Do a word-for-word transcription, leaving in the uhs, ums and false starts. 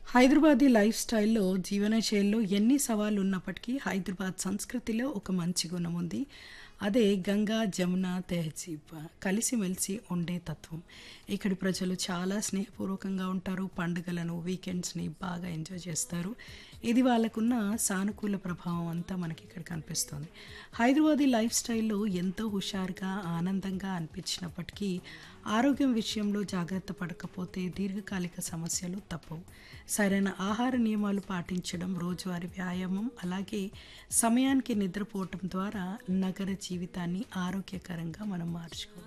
Hyderabadi life స్టైల్‌లో, జీవనశైలిలో ఎన్ని సవాళ్లున్నప్పటికీ హైదరాబాద్ సంస్కృతిలో ఒక మంచి గుణం ఉంది. అదే గంగా, జమున, తెహజీబ్ కలిసిమెలిసి ఉండే తత్వం. ఇక్కడి ప్రజలు చాలా స్నేహపూర్వకంగా ఉంటారు. పండుగలను, వీకెండ్స్‌ని బాగా ఎంజాయ్ చేస్తారు. ఇది వాళ్ళకున్న సానుకూల ప్రభావం అంతా మనకి ఇక్కడ కనిపిస్తుంది. హైదరాబాదీ లైఫ్ స్టైల్‌లో ఎంతో హుషారుగా, ఆనందంగా అనిపించినప్పటికీ ఆరోగ్యం విషయంలో జాగ్రత్త పడకపోతే దీర్ఘకాలిక సమస్యలు తప్పవు. సరైన ఆహార నియమాలు పాటించడం, రోజువారీ వ్యాయామం, అలాగే సమయానికి నిద్రపోవటం ద్వారా నగర జీవితాన్ని ఆరోగ్యకరంగా మనం మార్చుకోవచ్చు.